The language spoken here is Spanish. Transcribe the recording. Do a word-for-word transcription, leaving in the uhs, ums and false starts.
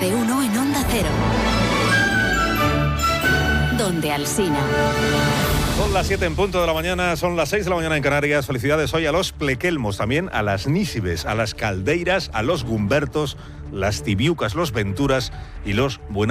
C uno en Onda Cero. Donde Alsina. Son las siete en punto de la mañana, son las seis de la mañana en Canarias. Felicidades hoy a los plequelmos, también a las nísibes, a las caldeiras, a los gumbertos, las tibiucas, los venturas y los buenas